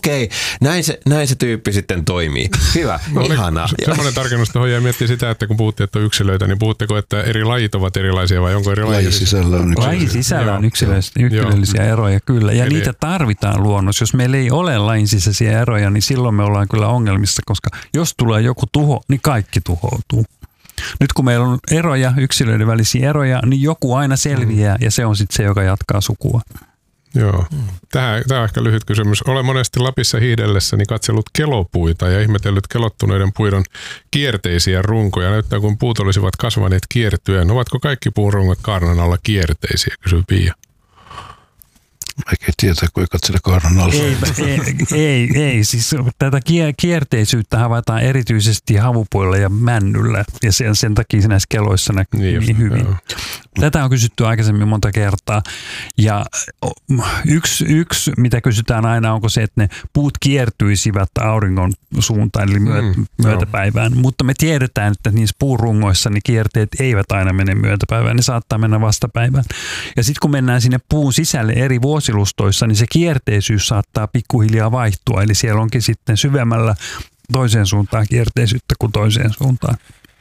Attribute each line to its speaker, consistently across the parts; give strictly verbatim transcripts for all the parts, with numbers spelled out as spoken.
Speaker 1: okei, näin se, näin se tyyppi sitten toimii. Hyvä, ihanaa.
Speaker 2: Semmoinen tarkennus tuohon jäi miettiä sitä, että kun puhuttiin, että on yksilöitä, niin puhutteko, että eri lajit ovat erilaisia vai onko eri lajia?
Speaker 3: Lajin sisällä on yksilöllisiä,
Speaker 4: lajin sisällä on yksilöllisiä, yksilöllisiä eroja, kyllä. Ja Eli... niitä tarvitaan luonnossa. Jos meillä ei ole lajin sisäisiä eroja, niin silloin me ollaan kyllä ongelmissa, koska jos tulee joku tuho, niin kaikki tuhoutuu. Nyt kun meillä on eroja, yksilöiden välisiä eroja, niin joku aina selviää ja se on sitten se, joka jatkaa sukua.
Speaker 2: Joo. Tähän, tämä on ehkä lyhyt kysymys. Olen monesti Lapissa hiihdellessäni katsellut kelopuita ja ihmetellyt kelottuneiden puiden kierteisiä runkoja. Näyttää, kun puut olisivat kasvaneet kiertyen. Ovatko kaikki puunrungot kaarnan alla kierteisiä, kysyy Pia.
Speaker 3: Vaikea tietää, kun ei katsele kaarnan alla.
Speaker 4: Ei, ei, ei, ei. Siis tätä kierteisyyttä havaitaan erityisesti havupuilla ja männyllä, ja sen, sen takia näissä keloissa näkyy niin, niin hyvin. Joo. Tätä on kysytty aikaisemmin monta kertaa, ja yksi, yksi, mitä kysytään aina, onko se, että ne puut kiertyisivät auringon suuntaan, eli myö, mm, myötäpäivään, mutta me tiedetään, että niissä puurungoissa ne kierteet eivät aina mene myötäpäivään, ne saattaa mennä vastapäivään. Ja sitten kun mennään sinne puun sisälle eri vuosilustoissa, niin se kierteisyys saattaa pikkuhiljaa vaihtua, eli siellä onkin sitten syvemmällä toiseen suuntaan kierteisyyttä kuin toiseen suuntaan.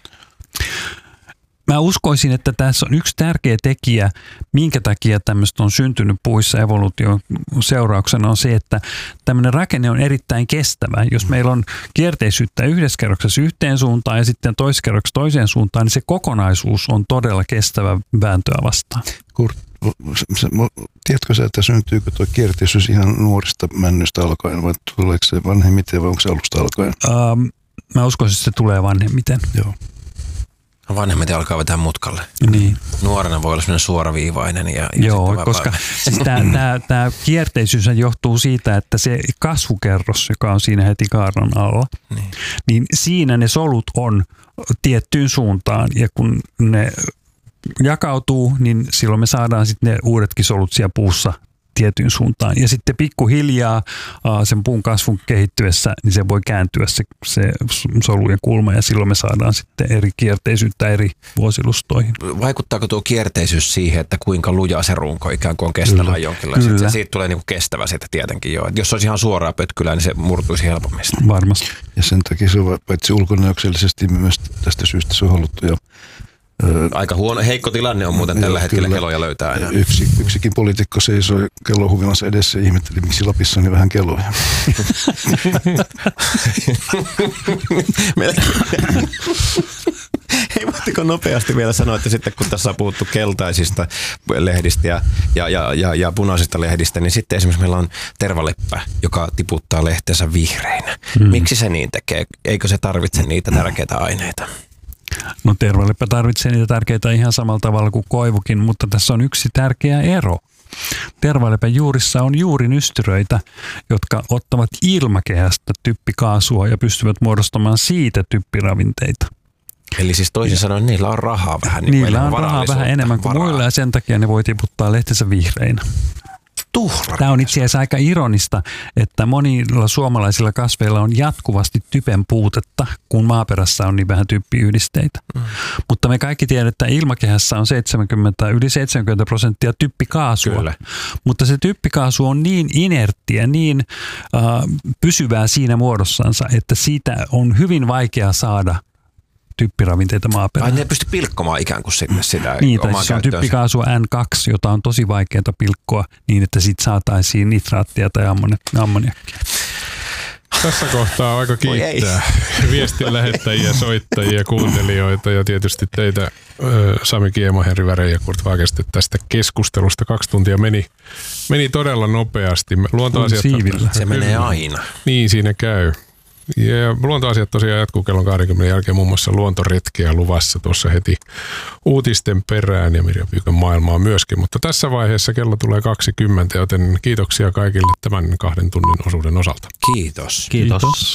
Speaker 4: Mä uskoisin, että tässä on yksi tärkeä tekijä, minkä takia tämmöistä on syntynyt puissa evoluution seurauksena, on se, että tämmöinen rakenne on erittäin kestävä. Jos meillä on kierteisyyttä yhdessä kerroksessa yhteen suuntaan ja sitten toisessa kerroksessa toiseen suuntaan, niin se kokonaisuus on todella kestävä vääntöä vastaan.
Speaker 3: Kurt, tiedätkö sä, että syntyykö tuo kierteisyys ihan nuorista männystä alkaen vai tuleeko se vanhemmiten vai onko se alusta alkaen?
Speaker 4: Ähm, mä uskoisin, että se tulee vanhemmiten.
Speaker 3: Joo.
Speaker 1: Vanhemmat alkaa vetää mutkalle.
Speaker 4: Niin.
Speaker 1: Nuorena voi olla sellainen suoraviivainen. Ja, ja
Speaker 4: Joo, koska siis tämä kierteisyys johtuu siitä, että se kasvukerros, joka on siinä heti kaarnan alla, niin. niin siinä ne solut on tiettyyn suuntaan ja kun ne jakautuu, niin silloin me saadaan sitten ne uudetkin solut siellä puussa tiettyyn suuntaan. Ja sitten pikkuhiljaa sen puun kasvun kehittyessä, niin se voi kääntyä se, se solujen kulma ja silloin me saadaan sitten eri kierteisyyttä eri vuosilustoihin.
Speaker 1: Vaikuttaako tuo kierteisyys siihen, että kuinka luja se runko ikään kuin on kestävä jonkinlainen? Kyllä. Siitä tulee niinku kestävä sitten tietenkin jo. Jos se olisi ihan suoraa pötkylää, niin se murtuisi helpommin.
Speaker 4: Varmasti.
Speaker 3: Ja sen takia se on paitsi ulkonäöksellisesti myös tästä syystä se on haluttu jo.
Speaker 1: Aika huono, heikko tilanne on muuten tällä hetkellä kyllä, keloja löytää aina.
Speaker 3: Yksi, yksikin poliitikko seisoi kellohuvilassa edessä ja ihmetteli, miksi Lapissa on niin vähän keloja.
Speaker 1: Hei, voitteko nopeasti vielä sanoa, että sitten kun tässä on puhuttu keltaisista lehdistä ja, ja, ja, ja, ja punaisista lehdistä, niin sitten esimerkiksi meillä on tervaleppä, joka tiputtaa lehteensä vihreinä. Mm. Miksi se niin tekee? Eikö se tarvitse niitä tärkeitä aineita?
Speaker 4: No tervaleppä tarvitsee niitä tärkeitä ihan samalla tavalla kuin koivukin, mutta tässä on yksi tärkeä ero. Tervalepän juurissa on juurinystyröitä, jotka ottavat ilmakehästä typpikaasua ja pystyvät muodostamaan siitä typpiravinteita.
Speaker 1: Eli siis toisin sanoen niillä on rahaa vähän. Niin
Speaker 4: niillä on rahaa vähän enemmän kuin varaa. Muilla ja sen takia ne voi tiputtaa lehtensä vihreinä.
Speaker 1: Tuhra.
Speaker 4: Tämä on itse asiassa aika ironista, että monilla suomalaisilla kasveilla on jatkuvasti typen puutetta, kun maaperässä on niin vähän typpiyhdisteitä. Mm. Mutta me kaikki tiedämme, että ilmakehässä on seitsemänkymmentä, yli seitsemänkymmentä prosenttia typpikaasua. Kyllä. Mutta se typpikaasu on niin inerttiä, niin äh, pysyvää siinä muodossansa, että siitä on hyvin vaikea saada typpiravinteita maaperään.
Speaker 1: Ai ne ei pysty pilkkomaan ikään kuin sinne sitä
Speaker 4: niin,
Speaker 1: omaa
Speaker 4: se on typpikaasua N kaksi, jota on tosi vaikeaa pilkkoa niin, että siitä saataisiin nitraattia tai ammoniakkia.
Speaker 2: Tässä kohtaa on aika kiittää viestin lähettäjiä, soittajia, kuuntelijoita ja tietysti teitä Sami Kiemo, Henri Väre ja Kurt Fagerstedt tästä keskustelusta. Kaksi tuntia meni, meni todella nopeasti. Luontoasiat,
Speaker 1: se menee aina.
Speaker 2: Niin siinä käy. Ja luontoasiat tosiaan jatkuu kellon kaksikymmentä jälkeen muun muassa luontoretkeä luvassa tuossa heti uutisten perään ja Mirja Pyykön maailmaa myöskin. Mutta tässä vaiheessa kello tulee kaksikymmentä, joten kiitoksia kaikille tämän kahden tunnin osuuden osalta.
Speaker 1: Kiitos.
Speaker 4: Kiitos. Kiitos.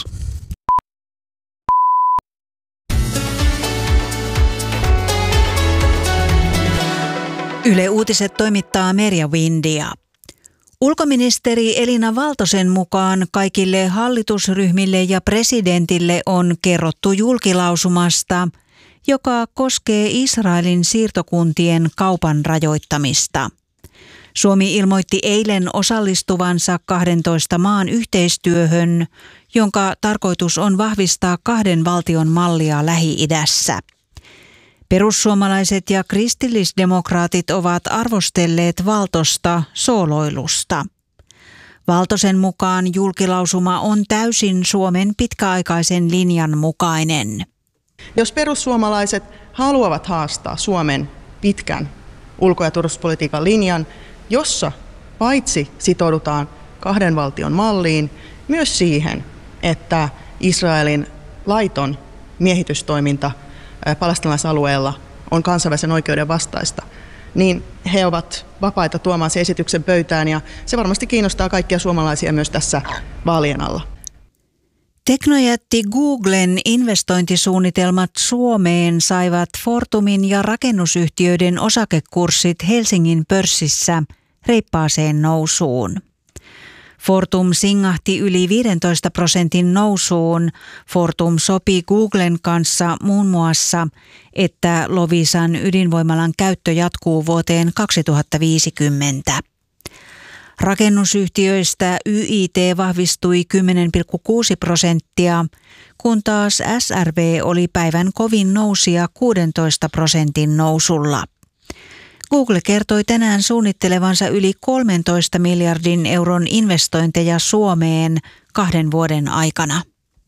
Speaker 5: Yle Uutiset toimittaa Merja Windia. Ulkoministeri Elina Valtosen mukaan kaikille hallitusryhmille ja presidentille on kerrottu julkilausumasta, joka koskee Israelin siirtokuntien kaupan rajoittamista. Suomi ilmoitti eilen osallistuvansa kahdentoista maan yhteistyöhön, jonka tarkoitus on vahvistaa kahden valtion mallia Lähi-idässä. Perussuomalaiset ja kristillisdemokraatit ovat arvostelleet Valtosta sooloilusta. Valtosen mukaan julkilausuma on täysin Suomen pitkäaikaisen linjan mukainen.
Speaker 6: Jos perussuomalaiset haluavat haastaa Suomen pitkän ulko- ja turvallisuuspolitiikan linjan, jossa paitsi sitoudutaan kahden valtion malliin, myös siihen, että Israelin laiton miehitystoiminta palestiinalaisalueella on kansainvälisen oikeuden vastaista, niin he ovat vapaita tuomaan se esityksen pöytään ja se varmasti kiinnostaa kaikkia suomalaisia myös tässä vaalien alla.
Speaker 5: Teknojätti Googlen investointisuunnitelmat Suomeen saivat Fortumin ja rakennusyhtiöiden osakekurssit Helsingin pörssissä reippaaseen nousuun. Fortum singahti yli viisitoista prosentin nousuun. Fortum sopi Googlen kanssa muun muassa, että Loviisan ydinvoimalan käyttö jatkuu vuoteen kaksituhattaviisikymmentä. Rakennusyhtiöistä Y I T vahvistui kymmenen pilkku kuusi prosenttia, kun taas S R V oli päivän kovin nousija kuusitoista prosentin nousulla. Google kertoi tänään suunnittelevansa yli kolmentoista miljardin euron investointeja Suomeen kahden vuoden aikana.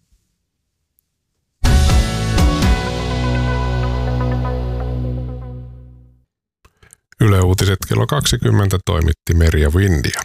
Speaker 2: Yle Uutiset kello kaksikymmentä toimitti Merja Windia.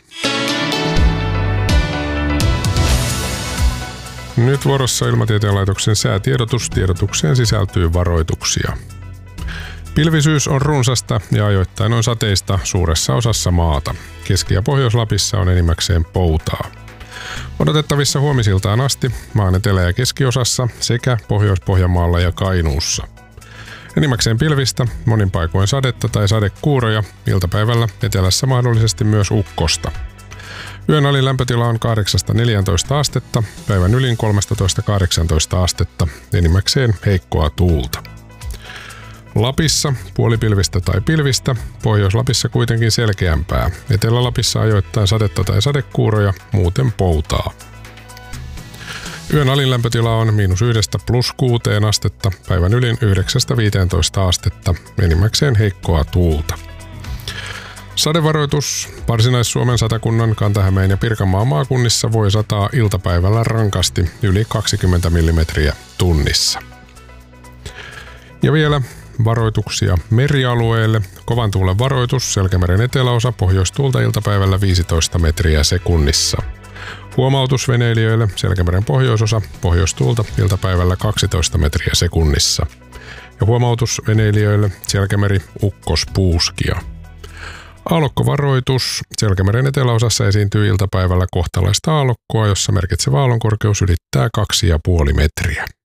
Speaker 2: Nyt vuorossa Ilmatieteen laitoksen säätiedotus. Tiedotukseen sisältyy varoituksia. Pilvisyys on runsasta ja ajoittain on sateista suuressa osassa maata. Keski- ja Pohjois-Lapissa on enimmäkseen poutaa. Odotettavissa huomisiltaan asti maan etelä- ja keskiosassa sekä Pohjois-Pohjanmaalla ja Kainuussa. Enimmäkseen pilvistä, monin paikoin sadetta tai sadekuuroja, iltapäivällä etelässä mahdollisesti myös ukkosta. Yön alin lämpötila on kahdeksasta neljääntoista astetta, päivän ylin kolmetoista kahdeksantoista astetta, enimmäkseen heikkoa tuulta. Lapissa puolipilvistä tai pilvistä, Pohjois-Lapissa kuitenkin selkeämpää. Etelä-Lapissa ajoittain sadetta tai sadekuuroja, muuten poutaa. Yön alin lämpötila on miinus yhdestä plus kuuteen astetta, päivän ylin yhdeksästä viiteentoista astetta, enimmäkseen heikkoa tuulta. Sadevaroitus Varsinais-Suomen, Satakunnan, Kanta-Hämeen ja Pirkanmaan maakunnissa voi sataa iltapäivällä rankasti yli kaksikymmentä millimetriä tunnissa. Ja vielä varoituksia merialueelle. Kovan tuulen varoitus, Selkämeren eteläosa, pohjoistuulta iltapäivällä viisitoista metriä sekunnissa. Huomautus veneilijöille, Selkämeren pohjoisosa, pohjoistuulta iltapäivällä kaksitoista metriä sekunnissa. Ja huomautus veneilijöille, Selkämeri, ukkospuuskia. Aallokkovaroitus, Selkämeren eteläosassa esiintyy iltapäivällä kohtalaista aallokkoa, jossa merkitsevä aallonkorkeus ylittää kaksi pilkku viisi metriä.